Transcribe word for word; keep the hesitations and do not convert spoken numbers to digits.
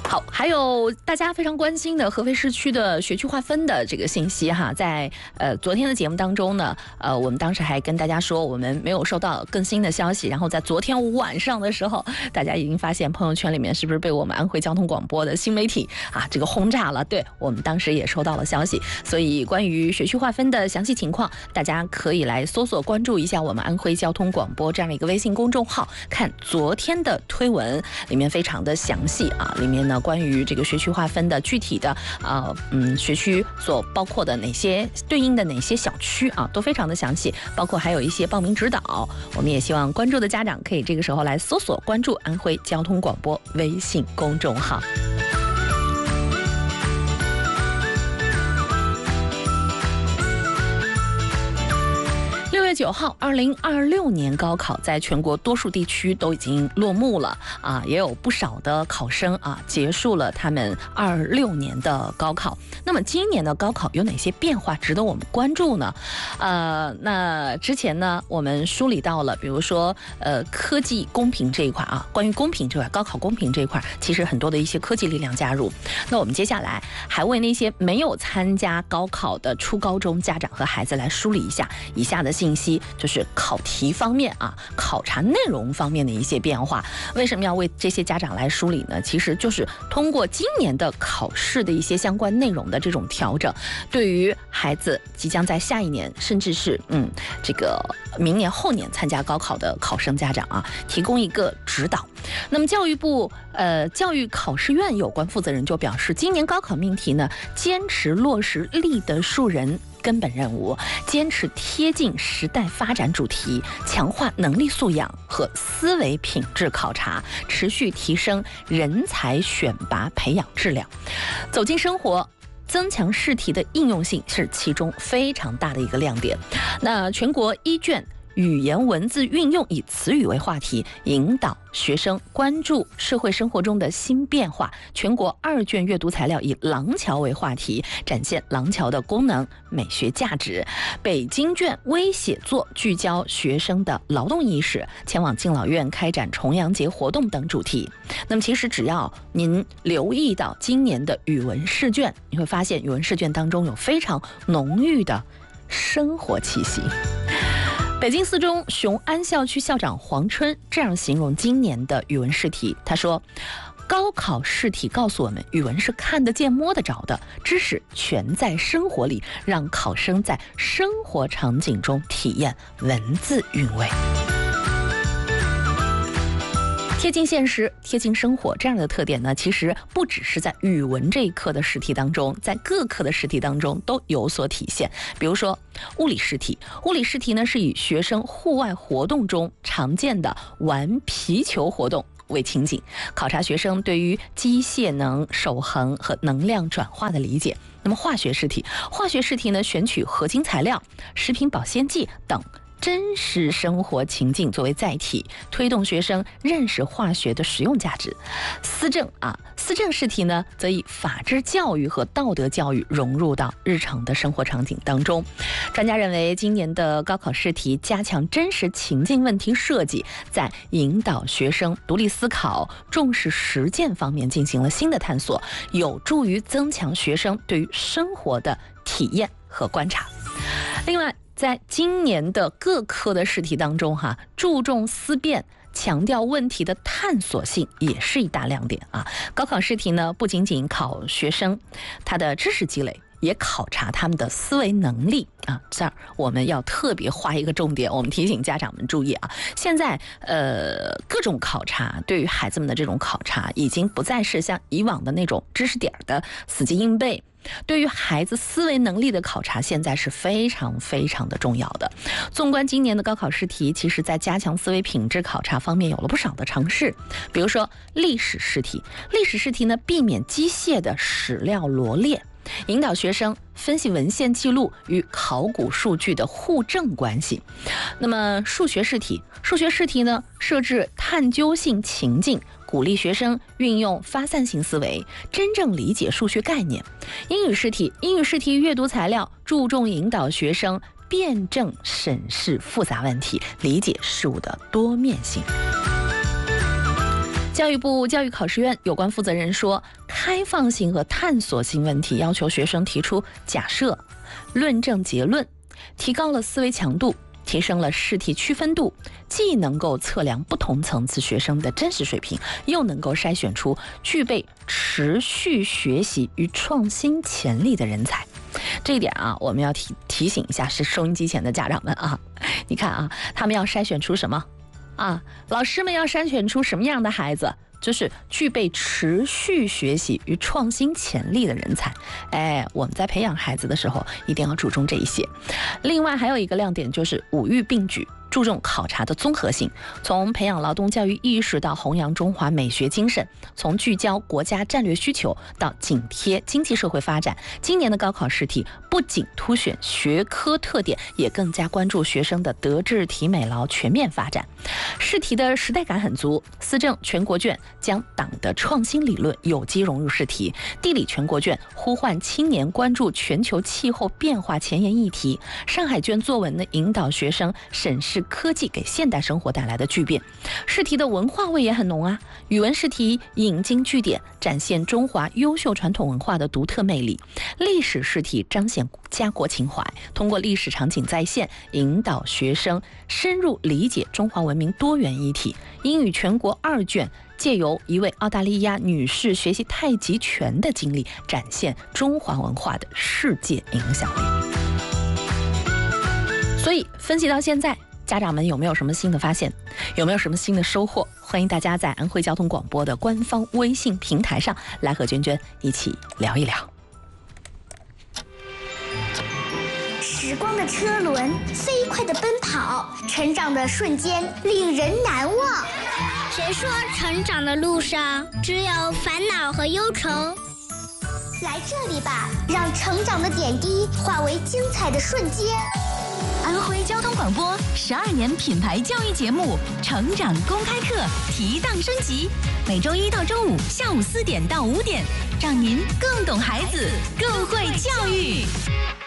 好，还有大家非常关心的合肥市区的学区划分的这个信息哈，在呃昨天的节目当中呢，呃我们当时还跟大家说我们没有收到更新的消息，然后在昨天晚上的时候，大家已经发现朋友圈里面是不是被我们安徽交通广播的新媒体啊这个轰炸了？对，我们当时也收到了消息，所以关于学区划分的详细情况，大家可以来搜索关注一下我们安徽交通广播这样的一个微信公众号，看昨天的推文，里面非常的详细啊，里面呢关于这个学区划分的具体的啊、呃、嗯学区所包括的哪些对应的哪些小区啊，都非常的详细，包括还有一些报名指导。我们也希望关注的家长可以这个时候来搜索关注安徽交通广播微信公众号。六月九号，二零二六年高考在全国多数地区都已经落幕了啊，也有不少的考生啊结束了他们二六年的高考。那么今年的高考有哪些变化值得我们关注呢？呃，那之前呢，我们梳理到了，比如说呃科技公平这一块啊，关于公平这块，高考公平这一块，其实很多的一些科技力量加入。那我们接下来还为那些没有参加高考的初高中家长和孩子来梳理一下以下的信息，就是考题方面啊，考察内容方面的一些变化。为什么要为这些家长来梳理呢？其实就是通过今年的考试的一些相关内容的这种调整，对于孩子即将在下一年甚至是嗯这个明年后年参加高考的考生家长啊，提供一个指导。那么教育部呃教育考试院有关负责人就表示，今年高考命题呢，坚持落实立德树人根本任务，坚持贴近时代发展主题，强化能力素养和思维品质考察，持续提升人才选拔培养质量，走进生活。增强试题的应用性是其中非常大的一个亮点。那全国一卷语言文字运用以词语为话题，引导学生关注社会生活中的新变化。全国二卷阅读材料以廊桥为话题，展现廊桥的功能、美学价值。北京卷微写作聚焦学生的劳动意识，前往敬老院开展重阳节活动等主题。那么其实只要您留意到今年的语文试卷，你会发现语文试卷当中有非常浓郁的生活气息。北京四中雄安校区校长黄春这样形容今年的语文试题，他说，高考试题告诉我们，语文是看得见摸得着的，知识全在生活里，让考生在生活场景中体验文字韵味。贴近现实，贴近生活，这样的特点呢，其实不只是在语文这一课的试题当中，在各课的试题当中都有所体现。比如说物理试题，物理试题呢是以学生户外活动中常见的玩皮球活动为情景，考察学生对于机械能、守恒和能量转化的理解。那么化学试题，化学试题呢选取合金材料、食品保鲜剂等真实生活情境作为载体，推动学生认识化学的实用价值。思政啊，思政试题呢，则以法治教育和道德教育融入到日常的生活场景当中。专家认为，今年的高考试题加强真实情境问题设计，在引导学生独立思考、重视实践方面进行了新的探索，有助于增强学生对于生活的体验和观察。另外，在今年的各科的试题当中哈，注重思辨，强调问题的探索性也是一大亮点啊。高考试题呢，不仅仅考学生他的知识积累，也考察他们的思维能力啊。这儿我们要特别画一个重点，我们提醒家长们注意啊。现在呃，各种考察对于孩子们的这种考察，已经不再是像以往的那种知识点的死记硬背。对于孩子思维能力的考察，现在是非常非常的重要的。纵观今年的高考试题，其实在加强思维品质考察方面有了不少的尝试。比如说历史试题，历史试题呢，避免机械的史料罗列，引导学生分析文献记录与考古数据的互证关系。那么数学试题，数学试题呢，设置探究性情境，鼓励学生运用发散性思维，真正理解数学概念。英语试题，英语试题阅读材料注重引导学生辩证审视复杂问题，理解事物的多面性。 教育部教育考试院有关负责人说，开放性和探索性问题要求学生提出假设、论证结论，提高了思维强度，提升了试题区分度，既能够测量不同层次学生的真实水平，又能够筛选出具备持续学习与创新潜力的人才。这一点啊，我们要提提醒一下是收音机前的家长们啊，你看啊，他们要筛选出什么啊？老师们要筛选出什么样的孩子？就是具备持续学习与创新潜力的人才。哎，我们在培养孩子的时候，一定要注重这一些。另外还有一个亮点就是五育并举，注重考察的综合性，从培养劳动教育意识到弘扬中华美学精神，从聚焦国家战略需求到紧贴经济社会发展。今年的高考试题不仅凸显学科特点，也更加关注学生的德智体美劳全面发展。试题的时代感很足，思政全国卷将党的创新理论有机融入试题，地理全国卷呼唤青年关注全球气候变化前沿议题，上海卷作文呢引导学生审视科技给现代生活带来的巨变。试题的文化味也很浓啊，语文试题引经据典，展现中华优秀传统文化的独特魅力；历史试题彰显家国情怀，通过历史场景再现，引导学生深入理解中华文明多元议题。英语全国二卷借由一位澳大利亚女士学习太极拳的经历，展现中华文化的世界影响力。所以分析到现在，家长们有没有什么新的发现？有没有什么新的收获？欢迎大家在安徽交通广播的官方微信平台上来和娟娟一起聊一聊。 时光的车轮飞快地奔跑，成长的瞬间令人难忘。 谁说成长的路上只有烦恼和忧愁？ 来这里吧，让成长的点滴化为精彩的瞬间。 安徽交通广播十二年品牌教育节目《成长公开课》提档升级，每周一到周五下午四点到五点，让您更懂孩子，更会教育。